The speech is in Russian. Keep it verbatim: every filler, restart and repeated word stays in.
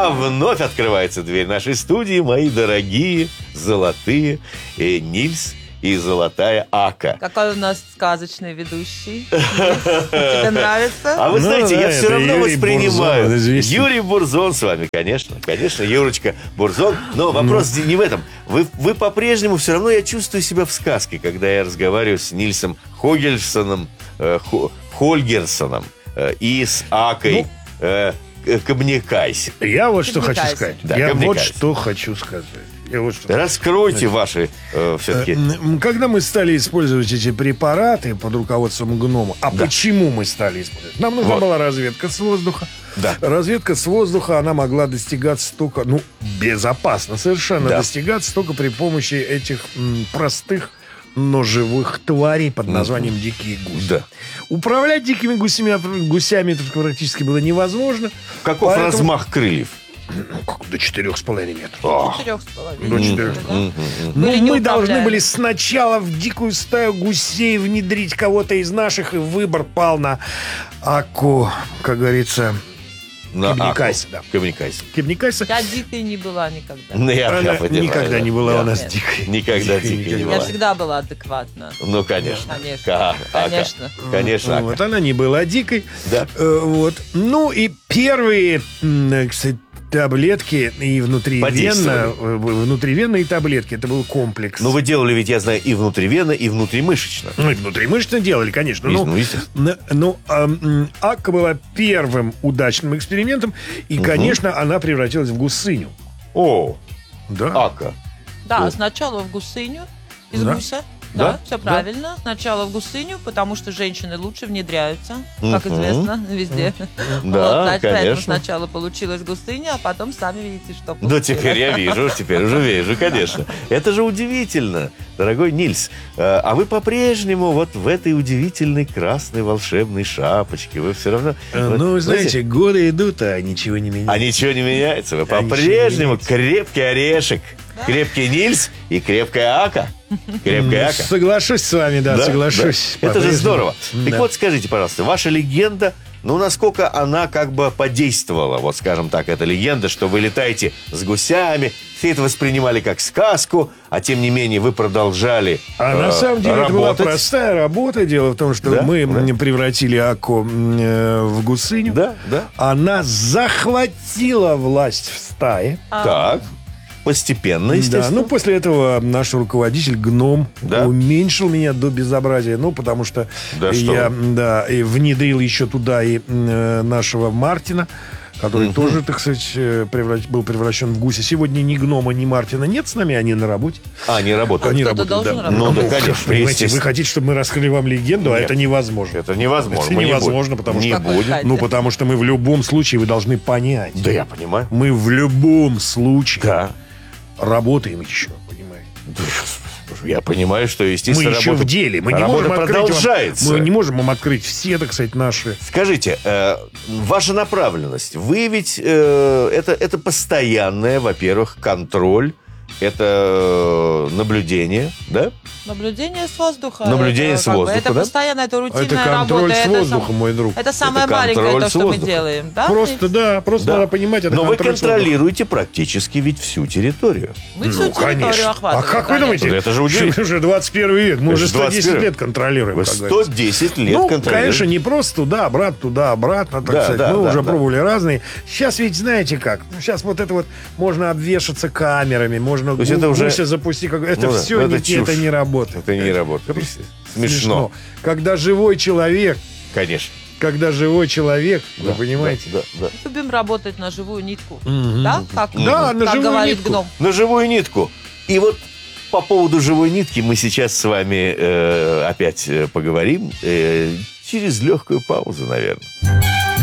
вновь открывается дверь нашей студии, мои дорогие, золотые э, Нильс и золотая Ака. Какой у нас сказочный ведущий. Тебе нравится? А вы Ну, знаете, да, я все это равно Юрий воспринимаю. Бурзон, известный. Юрий Бурзон с вами, конечно. Конечно, Юрочка Бурзон. Но вопрос не в этом. Вы, вы по-прежнему, все равно я чувствую себя в сказке, когда я разговариваю с Нильсом Хогельсоном, э, Хо, Хольгерсоном э, и с Акой Ну, э, Кобнекайсе. Я вот что хочу Кобнекайся. сказать. Да, Я вот Кобнекайся. что хочу сказать. Я вот что... Раскройте ваши э, все-таки... Э, Когда мы стали использовать эти препараты под руководством гнома, а Да. почему мы стали использовать? Нам нужна Вот. была разведка с воздуха. Да. Разведка с воздуха, она могла достигаться только, ну, безопасно совершенно, Да. достигаться только при помощи этих м, простых, но живых тварей под названием дикие гуси. Да. Управлять дикими гусями, гусями это практически было невозможно. Каков Поэтому- размах крыльев? Ну, как, до четырех с половиной метров. О, Четырех с половиной. До четырех. Да? Ну, Были мы должны неуправляемы. были сначала в дикую стаю гусей внедрить кого-то из наших, и выбор пал на Аку, как говорится, на Кобнекайсе, Аку. да. Кобнекайсе. Кибникайса. Я дикой не была никогда. Ну, я- Она я понимаю, никогда да. не была Да. у нас Нет. дикой. Никогда Дикой дикой не не была. Я всегда была адекватна. Ну, конечно. Конечно. Ка- Ака. Конечно. Конечно, Ака. Вот она не была дикой. Да. Э, Вот. Ну и первые, м, кстати, таблетки и внутривенно, Подействовали. э, внутривенные таблетки, это был комплекс. Ну, вы делали, ведь, я знаю, и внутривенно, и внутримышечно. Ну, и внутримышечно делали, конечно. И- Ну, ну, естественно. н- ну, а, м, Акка была первым удачным экспериментом, и, конечно, она превратилась в гусыню. О, Да. Ака. Да, Ну. сначала в гусыню из Да. гуся. Да? Да, все Да. правильно. Сначала в гусыню, потому что женщины лучше внедряются, как Мгм. известно, везде. Да, Вот, значит, поэтому конечно. сначала получилась гусыня, а потом сами видите, что Да, получилось. теперь я вижу, теперь уже вижу, конечно. Это же удивительно, дорогой Нильс. А а вы по-прежнему вот в этой удивительной красной волшебной шапочке. Вы все равно... Э, вот, Ну, вы знаете, знаете, годы идут, а ничего не меняется. а ничего не меняется. Вы А ничего не по-прежнему меняется. крепкий орешек. Крепкий Нильс и крепкая Ака. Крепкая Ака. Соглашусь с вами, да, Да, соглашусь. да. Это же По-прежнему. здорово. Так Да. вот, скажите, пожалуйста, ваша легенда, ну, насколько она как бы подействовала, вот скажем так, эта легенда, что вы летаете с гусями, все это воспринимали как сказку, а тем не менее вы продолжали А э, на самом деле это была работать. простая работа. Дело в том, что Да, мы да. м, превратили Аку м, э, в гусыню. Да, да. Она захватила власть в стае. Так, постепенно, Да, естественно. ну после этого наш руководитель гном Да. уменьшил меня до безобразия, ну потому что Да что я, вы. да, и внедрил еще туда и э, нашего Мартина, который Мгм. тоже, так сказать, э, превращ- был превращен в гуся. Сегодня ни гнома, ни Мартина нет с нами, они на работе. А, не работает. Они Кто-то работают, должен да. работать. Ну, да, Ну, конечно, понимаете, вы естественно. хотите, чтобы мы раскрыли вам легенду, а Нет. это невозможно. Это невозможно. Это мы не невозможно, будем. потому не что- будем. Какой Ну, потому что мы в любом случае, вы должны понять, Да, я понимаю. мы в любом случае Да. работаем еще, понимаете. Да, Я понимаю, что, естественно, Мы еще работа, в деле. Мы не работа можем открыть продолжается. Вам, мы не можем вам открыть все, так сказать, наши. Скажите, э, ваша направленность, вы ведь э, это, это постоянное, во-первых, контроль, это э, наблюдение, да? Наблюдение с воздуха. Наблюдение это, с как бы, воздуха, Это да? постоянно, это рутинная Это контроль работа. с это воздухом, сам- мой друг. Это самое Это маленькое, контроль то, с что мы воздухом. делаем. Да? Просто, да, просто Да. надо понимать, это Но вы контроль с воздухом. контролируете практически ведь всю территорию. Мы всю Ну, территорию конечно. А охватываем. как вы конечно. думаете? Это же удивительно. Что, уже двадцать первый век, мы Это уже же сто двадцать десять первый. лет контролируем. Вы как сто говорится. десять лет Ну, контролируете. конечно, не просто туда-обратно, туда-обратно, так Да, сказать. да, Мы да, уже да. пробовали разные. Сейчас ведь знаете как? Сейчас вот это вот можно обвешаться камерами, можно То есть это уже- гуся запустить. Как... Это Ну да, все ну не, это чушь. это не работает. Это не работает. Смешно. Когда живой человек, Конечно. когда живой человек, Да, вы понимаете? Да, да, да. Любим работать на живую нитку. Мгм. Да? Как, Да, на как живую говорит нитку. гном. На живую нитку. И вот по поводу живой нитки мы сейчас с вами э, опять э, поговорим э, через легкую паузу, наверное.